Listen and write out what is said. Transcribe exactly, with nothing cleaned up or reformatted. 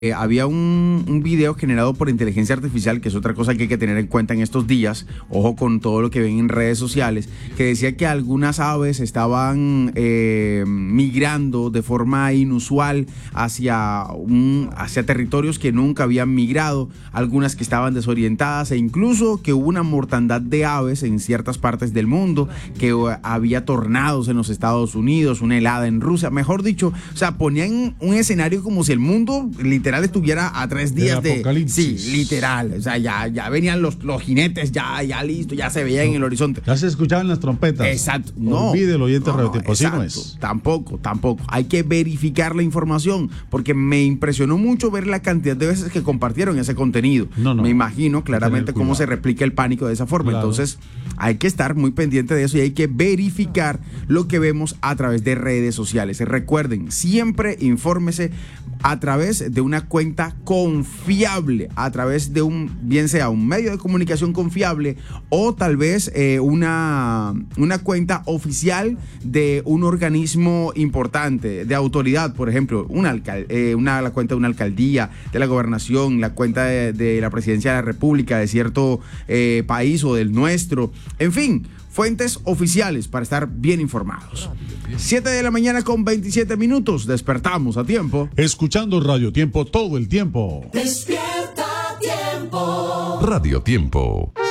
Eh, había un, un video generado por inteligencia artificial, que es otra cosa que hay que tener en cuenta en estos días, ojo con todo lo que ven en redes sociales, que decía que algunas aves estaban eh, migrando de forma inusual hacia, un, hacia territorios que nunca habían migrado, algunas que estaban desorientadas e incluso que hubo una mortandad de aves en ciertas partes del mundo, que había tornados en los Estados Unidos, una helada en Rusia, mejor dicho, o sea, ponían un escenario como si el mundo literal estuviera a tres días de apocalipsis. Sí, literal. O sea, ya, ya venían los, los jinetes, ya, ya listo, ya se veía no, en el horizonte. Ya se escuchaban las trompetas. Exacto. No. Olvide el oyente no, Radio Tiempo. Así no exacto. es. Tampoco, tampoco. Hay que verificar la información, porque me impresionó mucho ver la cantidad de veces que compartieron ese contenido. No, no. Me imagino claramente cómo se replica el pánico de esa forma. Claro. Entonces, hay que estar muy pendiente de eso y hay que verificar lo que vemos a través de redes sociales. Recuerden, siempre infórmese a través de una cuenta confiable, a través de un, bien sea un medio de comunicación confiable o tal vez eh, una, una cuenta oficial de un organismo importante, de autoridad, por ejemplo, una, alcal, eh, una la cuenta de una alcaldía, de la gobernación, la cuenta de, de la presidencia de la república, de cierto eh, país o del nuestro, en fin, fuentes oficiales para estar bien informados. siete de la mañana con veintisiete minutos. Despertamos a tiempo. Escuchando Radio Tiempo todo el tiempo. Despierta a tiempo. Radio Tiempo.